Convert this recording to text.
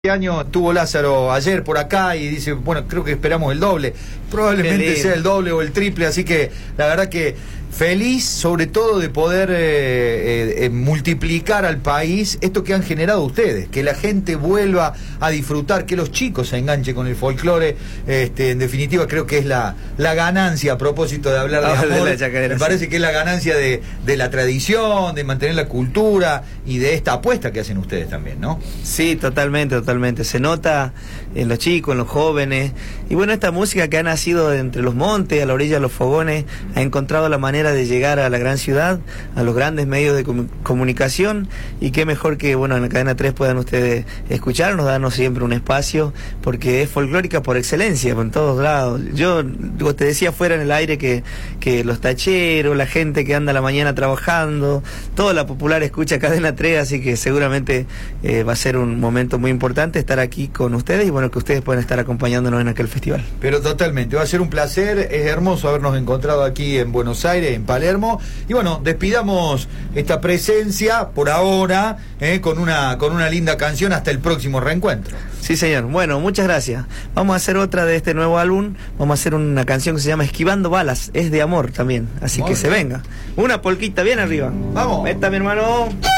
Este año tuvo Lázaro ayer por acá y dice, bueno, creo que esperamos el doble. Probablemente sea el doble o el triple, así que la verdad que feliz sobre todo de poder multiplicar al país esto que han generado ustedes, que la gente vuelva a disfrutar, que los chicos se enganchen con el folclore. En definitiva creo que es la ganancia, a propósito de hablar de amor, la chacarera, me parece que es la ganancia de la tradición, de mantener la cultura y de esta apuesta que hacen ustedes también, ¿no? Sí, totalmente. Se nota en los chicos, en los jóvenes. Y bueno, esta música que ha nacido entre los montes, a la orilla de los fogones, ha encontrado la manera de llegar a la gran ciudad, a los grandes medios de comunicación. Y qué mejor que, bueno, en la cadena 3 puedan ustedes escucharnos, darnos siempre un espacio, porque es folclórica por excelencia, por todos lados. Yo te decía fuera en el aire que los tacheros, la gente que anda a la mañana trabajando, toda la popular escucha cadena 3, así que seguramente va a ser un momento muy importante estar aquí con ustedes y bueno, que ustedes puedan estar acompañándonos en aquel festival. Pero totalmente, va a ser un placer, es hermoso habernos encontrado aquí en Buenos Aires, en Palermo, y bueno, despidamos esta presencia por ahora, con una linda canción hasta el próximo reencuentro. Sí, señor. Bueno, muchas gracias. Vamos a hacer otra de este nuevo álbum, vamos a hacer una canción que se llama Esquivando Balas, es de amor también, así que se venga. Una polquita bien arriba. Vamos. Esta, mi hermano.